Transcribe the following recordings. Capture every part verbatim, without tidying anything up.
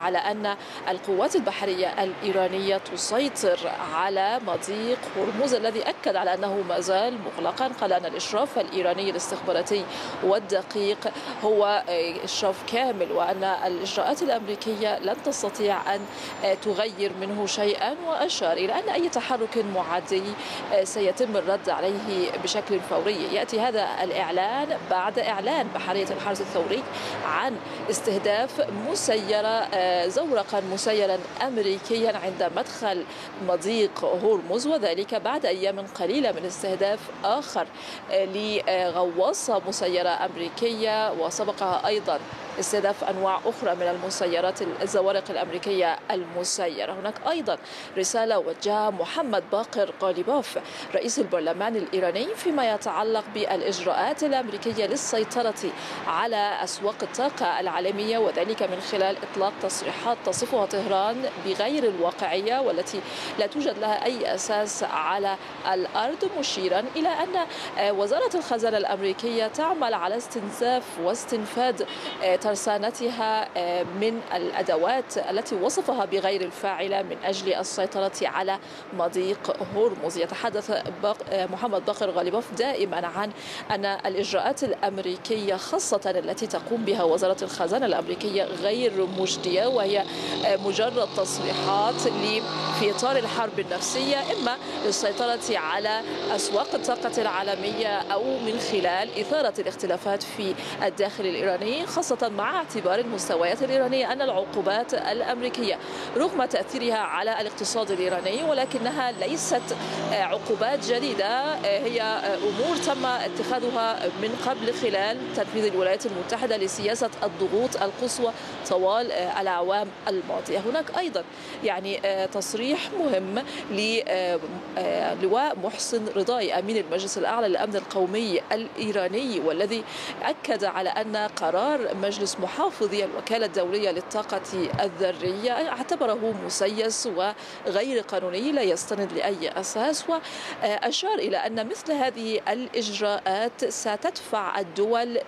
على أن القوات البحرية الإيرانية تسيطر على مضيق هرمز الذي أكد على أنه ما زال مغلقا. قال أن الإشراف الإيراني الاستخباراتي والدقيق هو إشراف كامل، وأن الإجراءات الأمريكية لن تستطيع أن تغير منه شيئا، وأشار إلى أن أي تحرك معادي سيتم الرد عليه بشكل فوري. يأتي هذا الإعلان بعد إعلان بحرية الحرس الثوري عن استهداف مسيرة زورقا مسيرا أمريكيا عند مدخل مضيق هرمز، وذلك بعد أيام قليلة من استهداف آخر لغواصة مسيرة أمريكية، وسبقها أيضا استهداف أنواع أخرى من المسيرات الزوارق الأمريكية المسيرة. هناك أيضا رسالة وجهها محمد باقر غالباف رئيس البرلمان الإيراني فيما يتعلق بالإجراءات الأمريكية للسيطرة على أسواق الطاقة العالمية، وذلك من خلال إطلاق تصريحات تصفها طهران بغير الواقعية والتي لا توجد لها أي أساس على الأرض، مشيرا إلى أن وزارة الخزانة الأمريكية تعمل على استنزاف واستنفاد ترسانتها من الأدوات التي وصفها بغير الفاعلة من أجل السيطرة على مضيق هرمز. يتحدث محمد باقر غالباف دائما عن أن الإجراءات الأمريكية خاصة التي تقوم بها وزارة الخزانة الأمريكية غير مجدية، وهي مجرد تصريحات في إطار الحرب النفسية، إما للسيطرة على أسواق الطاقة العالمية أو من خلال إثارة الاختلافات في الداخل الإيراني، خاصة مع اعتبار المستويات الإيرانية أن العقوبات الأمريكية رغم تأثيرها على الاقتصاد الإيراني ولكنها ليست عقوبات جديدة، هي أمور تم اتخاذها من قبل خلال تنفيذ الولايات المتحدة لسياسة الضغوط القصوى طوال الأعوام الماضية. هناك أيضا يعني تصريح مهم للواء محسن رضاي أمين المجلس الأعلى للأمن القومي الإيراني، والذي أكد على أن قرار مجلس محافظي الوكالة الدولية للطاقة الذرية اعتبره مسيس وغير قانوني لا يستند لأي أساس، وأشار إلى أن مثل هذه الإجراءات ستدفع الدول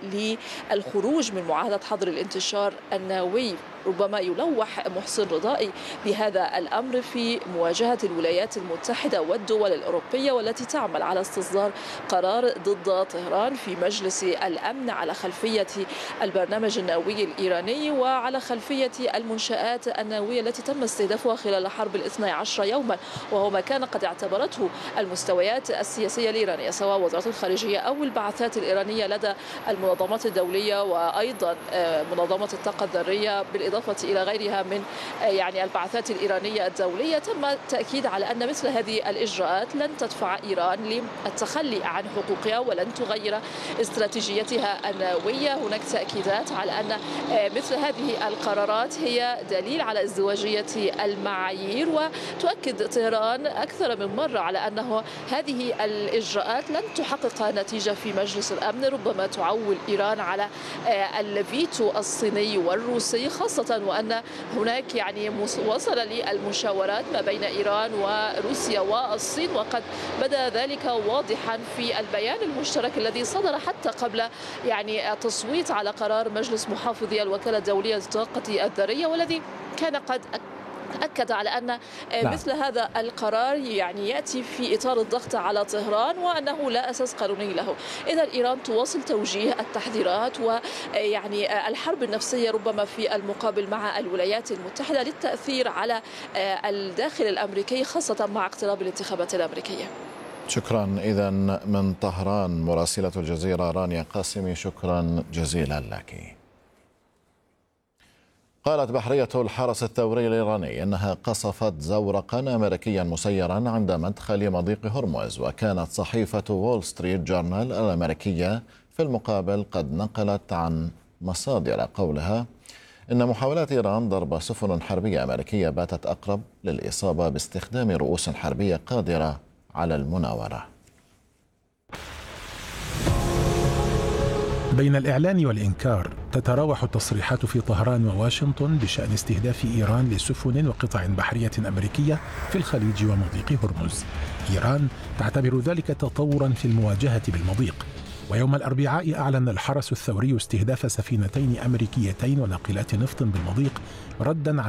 للخروج من معاهدة حظر الانتشار النووي. ربما يلوح محسن رضائي بهذا الأمر في مواجهة الولايات المتحدة والدول الأوروبية والتي تعمل على استصدار قرار ضد طهران في مجلس الأمن على خلفية البرنامج النووي الإيراني وعلى خلفية المنشآت النووية التي تم استهدافها خلال حرب الاثني عشر يوما، وهو ما كان قد اعتبرته المستويات السياسية الإيرانية سواء وزارة الخارجية أو البعثات الإيرانية لدى المنظمات الدولية وأيضا منظمة الطاقة الذرية بالإضافة إلى غيرها من يعني البعثات الإيرانية الدولية. تم التأكيد على أن مثل هذه الإجراءات لن تدفع إيران للتخلي عن حقوقها ولن تغير استراتيجيتها النووية. هناك تأكيدات على أن مثل هذه القرارات هي دليل على ازدواجية المعايير، وتؤكد طهران أكثر من مرة على أنه هذه الإجراءات لن تحقق نتيجة في مجلس الأمن، ربما تعول إيران على الفيتو الصيني والروسي، خاصة وأن هناك يعني وصل للمشاورات ما بين إيران وروسيا والصين، وقد بدأ ذلك واضحا في البيان المشترك الذي صدر حتى قبل يعني التصويت على قرار مجلس محافظي الوكالة الدولية للطاقة الذرية، والذي كان قد أكد على أن مثل هذا القرار يعني يأتي في إطار الضغط على طهران وأنه لا أساس قانوني له. إذا إيران تواصل توجيه التحذيرات ويعني الحرب النفسية ربما في المقابل مع الولايات المتحدة للتأثير على الداخل الأمريكي، خاصة مع اقتراب الانتخابات الأمريكية. شكرا. إذا من طهران مراسلة الجزيرة رانيا قاسمي، شكرا جزيلا لك. قالت بحرية الحرس الثوري الإيراني أنها قصفت زورقا أمريكيا مسيرا عند مدخل مضيق هرمز، وكانت صحيفة وول ستريت جورنال الأمريكية في المقابل قد نقلت عن مصادر قولها إن محاولات إيران ضرب سفن حربية أمريكية باتت أقرب للإصابة باستخدام رؤوس حربية قادرة على المناورة. بين الإعلان والإنكار تتراوح التصريحات في طهران وواشنطن بشأن استهداف إيران لسفن وقطع بحرية أمريكية في الخليج ومضيق هرمز. إيران تعتبر ذلك تطورا في المواجهة بالمضيق. ويوم الأربعاء أعلن الحرس الثوري استهداف سفينتين أمريكيتين وناقلات نفط بالمضيق ردا على